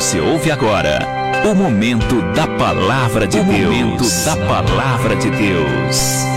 Você ouve agora o Momento da Palavra de Deus. Momento da Palavra de Deus.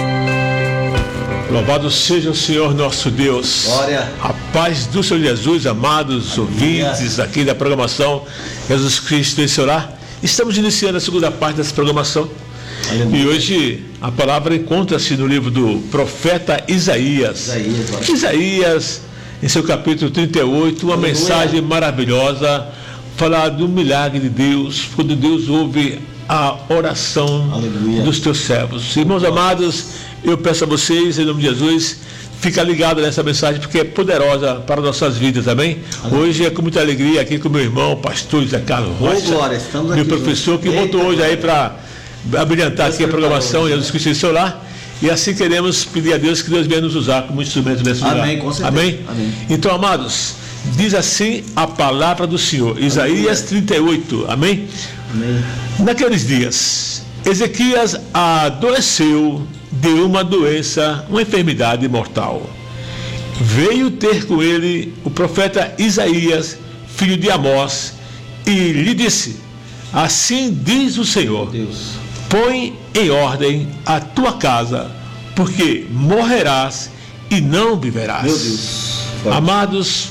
Louvado seja o Senhor nosso Deus. Glória. A paz do Senhor Jesus, amados ouvintes aqui da programação Jesus Cristo em seu lar. Estamos iniciando a segunda parte dessa programação. Aleluia. E hoje a palavra encontra-se no livro do profeta Isaías. Isaías, em seu capítulo 38, uma Aleluia. Mensagem maravilhosa, falar do milagre de Deus, quando Deus ouve a oração Aleluia. Dos teus servos. Irmãos amados, eu peço a vocês, em nome de Jesus, fica ligado nessa mensagem, porque é poderosa para nossas vidas, amém? Aleluia. Hoje é com muita alegria aqui com meu irmão, pastor José Carlos Rocha, meu professor, que voltou hoje aí para abrilhantar aqui a programação Jesus Cristo em seu lar. E assim queremos pedir a Deus que Deus venha nos usar como instrumento desse lugar. Amém, com certeza. Amém? Amém. Então, amados, diz assim a palavra do Senhor, Isaías 38, amém? Amém. Naqueles dias, Ezequias adoeceu de uma doença, uma enfermidade mortal. Veio ter com ele o profeta Isaías, filho de Amós, e lhe disse: assim diz o Senhor, Deus, põe em ordem a tua casa, porque morrerás e não viverás. Meu Deus. Amados,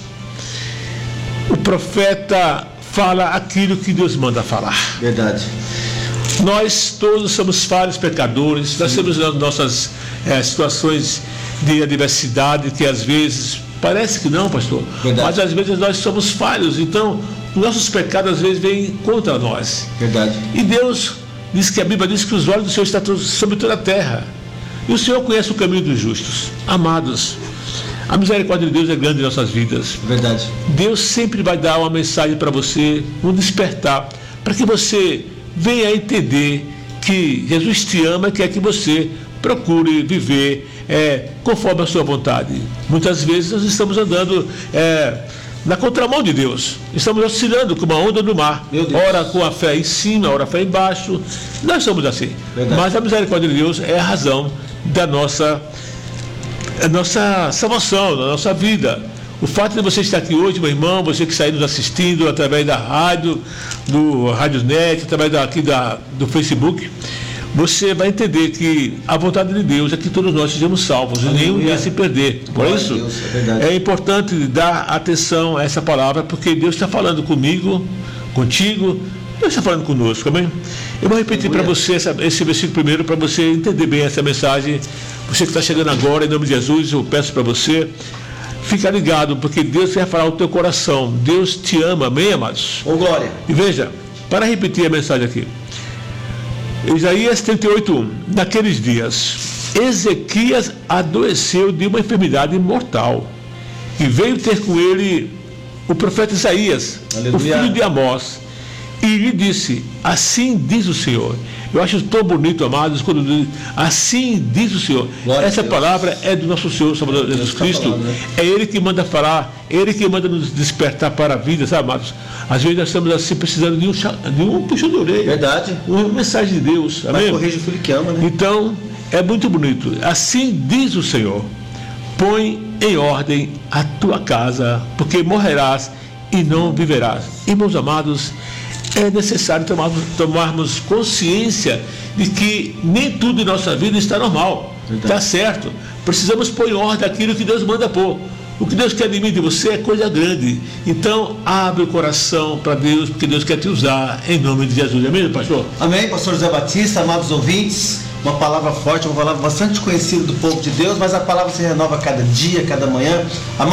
o profeta fala aquilo que Deus manda falar. Verdade. Nós todos somos falhos, pecadores. Nós temos nossas situações de adversidade que às vezes parece que não, pastor. Verdade. Mas às vezes nós somos falhos. Então nossos pecados às vezes vêm contra nós. Verdade. E Deus diz que a Bíblia diz que os olhos do Senhor estão sobre toda a terra. E o Senhor conhece o caminho dos justos. Amados, a misericórdia de Deus é grande em nossas vidas. Verdade. Deus sempre vai dar uma mensagem para você, um despertar, para que você venha entender que Jesus te ama e quer que você procure viver conforme a sua vontade. Muitas vezes nós estamos andando na contramão de Deus, estamos oscilando como uma onda no mar, ora com a fé em cima, ora a fé embaixo. Nós somos assim. Verdade. Mas a misericórdia de Deus é a razão da nossa salvação, da nossa vida. O fato de você estar aqui hoje, meu irmão, você que está aí nos assistindo através da rádio, do Radiosnet, através do Facebook, você vai entender que a vontade de Deus é que todos nós sejamos salvos e nenhum ia se perder. Por isso, Deus, é importante dar atenção a essa palavra, porque Deus está falando comigo, contigo, Deus está falando conosco, amém? Eu vou repetir para você esse versículo primeiro, para você entender bem essa mensagem. Você que está chegando agora, em nome de Jesus, eu peço para você, fica ligado, porque Deus vai falar ao teu coração. Deus te ama, amém, amados? Ô, glória. E veja, para repetir a mensagem aqui, Isaías 38:1. Naqueles dias, Ezequias adoeceu de uma enfermidade mortal, e veio ter com ele o profeta Isaías, Aleluia. O filho de Amós, e lhe disse: assim diz o Senhor. Eu acho tão bonito, amados, quando diz assim diz o Senhor. Glória. Essa palavra é do nosso Senhor Salvador Jesus Cristo. Falando, né? É Ele que manda falar, Ele que manda nos despertar para a vida, sabe, amados? Às vezes nós estamos assim precisando de um puxão de orelha. Verdade. Uma mensagem de Deus. Vai corrigir o filho que ama, né? Então, é muito bonito. Assim diz o Senhor: põe em ordem a tua casa, porque morrerás e não viverás. Irmãos amados, é necessário tomarmos consciência de que nem tudo em nossa vida está normal, está certo. Precisamos pôr em ordem aquilo que Deus manda pôr. O que Deus quer de mim e de você é coisa grande. Então, abre o coração para Deus, porque Deus quer te usar, em nome de Jesus. Amém, pastor? Amém, pastor José Batista, amados ouvintes. Uma palavra forte, uma palavra bastante conhecida do povo de Deus, mas a palavra se renova cada dia, cada manhã.